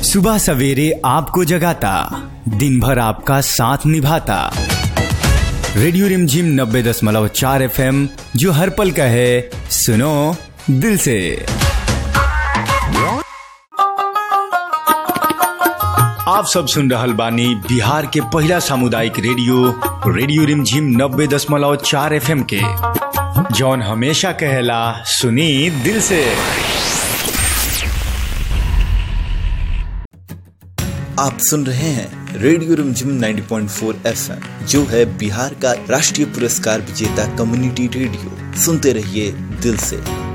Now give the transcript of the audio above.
सुबह सवेरे आपको जगाता, दिन भर आपका साथ निभाता। रेडियो रिमझिम 90.4 FM, जो हर पल का है, सुनो दिल से। आप सब सुन रहल बानी बिहार के पहला सामुदायिक रेडियो रिमझिम 90.4 FM के, जौन हमेशा कहेला सुनी दिल से। आप सुन रहे हैं रेडियो रिमझिम 90.4 FM, जो है बिहार का राष्ट्रीय पुरस्कार विजेता कम्युनिटी रेडियो। सुनते रहिए दिल से।